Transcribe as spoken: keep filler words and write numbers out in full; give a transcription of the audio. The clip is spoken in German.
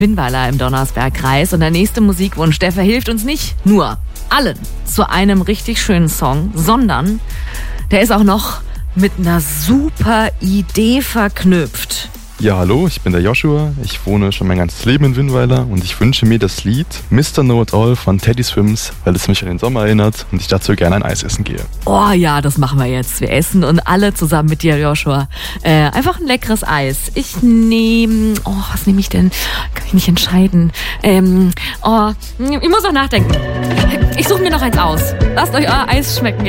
Winnweiler im Donnersbergkreis. Und der nächste Musikwunsch, der verhilft uns nicht nur allen zu einem richtig schönen Song, sondern der ist auch noch mit einer super Idee verknüpft. Ja, hallo, ich bin der Joshua. Ich wohne schon mein ganzes Leben in Winnweiler und ich wünsche mir das Lied Mister Know It All von Teddy Swims, weil es mich an den Sommer erinnert und ich dazu gerne ein Eis essen gehe. Oh ja, das machen wir jetzt. Wir essen und alle zusammen mit dir, Joshua. Äh, einfach ein leckeres Eis. Ich nehme, oh, was nehme ich denn? Kann ich nicht entscheiden. Ähm, oh, ich muss noch nachdenken. Ich suche mir noch eins aus. Lasst euch euer Eis schmecken.